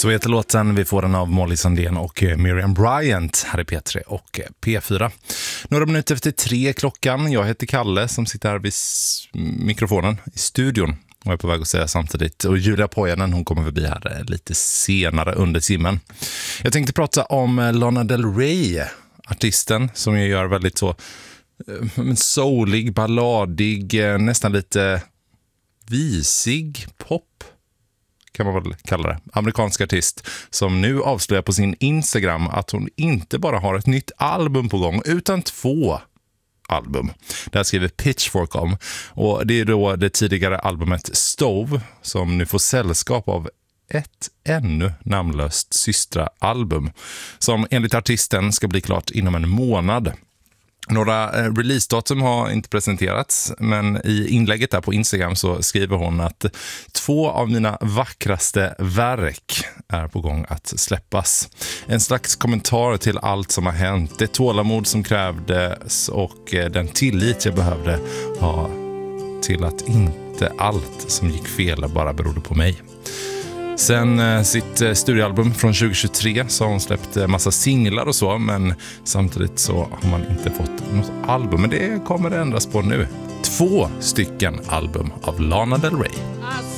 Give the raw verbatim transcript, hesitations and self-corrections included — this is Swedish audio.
Så heter låten. Vi får den av Molly Sandén och Miriam Bryant här i P tre och P fyra. Några minuter efter tre klockan. Jag heter Kalle som sitter här vid mikrofonen i studion och är på väg att säga samtidigt. Och Julia Pojanen, hon kommer förbi här lite senare under timmen. Jag tänkte prata om Lana Del Rey, artisten som ju gör väldigt så soulig, balladig, nästan lite visig pop kan man väl kalla det. Amerikansk artist som nu avslöjar på sin Instagram att hon inte bara har ett nytt album på gång utan två album. Det här skriver Pitchfork om. Och det är då det tidigare albumet Stove som nu får sällskap av ett ännu namnlöst systraalbum som enligt artisten ska bli klart inom en månad. Några releasedatum har inte presenterats, men i inlägget där på Instagram så skriver hon att två av mina vackraste verk är på gång att släppas. En slags kommentar till allt som har hänt, det tålamod som krävdes och den tillit jag behövde ha till att inte allt som gick fel bara berodde på mig. Sen eh, sitt eh, studioalbum från tjugo tjugotre så har hon släppt eh, massa singlar och så, men samtidigt så har man inte fått något album. Men det kommer det ändras på nu. Två stycken album av Lana Del Rey.